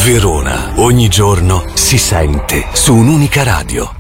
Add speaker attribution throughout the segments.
Speaker 1: Verona, ogni giorno si sente su un'unica radio.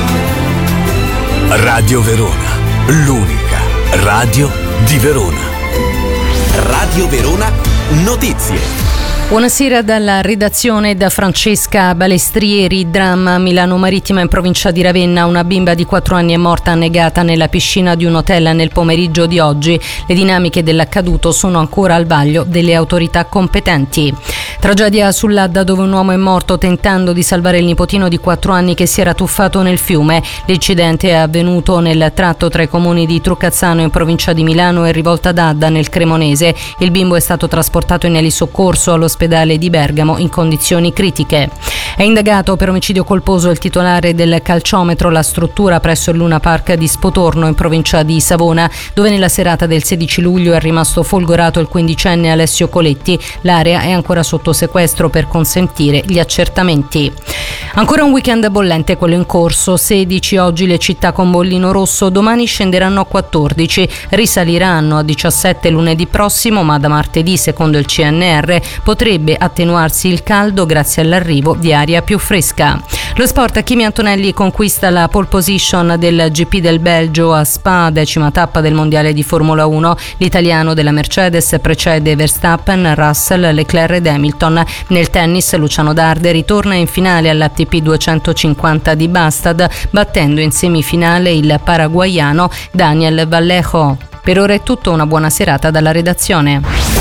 Speaker 1: Radio Verona, l'unica radio di Verona.
Speaker 2: Radio Verona Notizie.
Speaker 3: Buonasera dalla redazione da Francesca Balestrieri. Dramma a Milano Marittima in provincia di Ravenna. Una bimba di 4 anni è morta annegata nella piscina di un hotel nel pomeriggio di oggi. Le dinamiche dell'accaduto sono ancora al vaglio delle autorità competenti. Tragedia sull'Adda dove un uomo è morto tentando di salvare il nipotino di 4 anni che si era tuffato nel fiume. L'incidente è avvenuto nel tratto tra i comuni di Trucazzano in provincia di Milano e Rivolta d'Adda nel Cremonese. Il bimbo è stato trasportato in elisoccorso all'ospedale di Bergamo in condizioni critiche. È indagato per omicidio colposo il titolare del calciometro, la struttura presso il Luna Park di Spotorno in provincia di Savona, dove nella serata del 16 luglio è rimasto folgorato il 15enne Alessio Coletti. L'area è ancora sotto sequestro per consentire gli accertamenti. Ancora un weekend bollente quello in corso. 16 oggi le città con bollino rosso, domani scenderanno a 14, risaliranno a 17 lunedì prossimo, ma da martedì, secondo il CNR, potrebbe attenuarsi il caldo grazie all'arrivo di aria più fresca. Lo sport, Kimi Antonelli conquista la pole position del GP del Belgio a Spa, 10ª tappa del mondiale di Formula 1. L'italiano della Mercedes precede Verstappen, Russell, Leclerc ed Hamilton. Nel tennis Luciano Darde ritorna in finale all'ATP 250 di Bastad, battendo in semifinale il paraguaiano Daniel Vallejo. Per ora è tutto, una buona serata dalla redazione.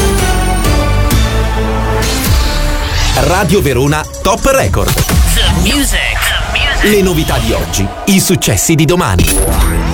Speaker 2: Radio Verona Top Record.
Speaker 4: The music.
Speaker 2: Le novità di oggi, i successi di domani.